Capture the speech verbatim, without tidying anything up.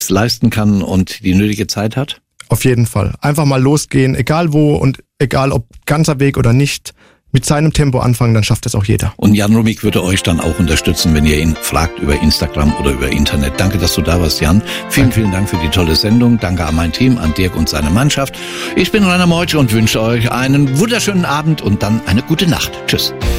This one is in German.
es leisten kann und die nötige Zeit hat? Auf jeden Fall. Einfach mal losgehen, egal wo und egal ob ganzer Weg oder nicht. Mit seinem Tempo anfangen, dann schafft es auch jeder. Und Jan Rumig würde euch dann auch unterstützen, wenn ihr ihn fragt über Instagram oder über Internet. Danke, dass du da warst, Jan. Vielen, Danke. vielen Dank für die tolle Sendung. Danke an mein Team, an Dirk und seine Mannschaft. Ich bin Rainer Meutsch und wünsche euch einen wunderschönen Abend und dann eine gute Nacht. Tschüss.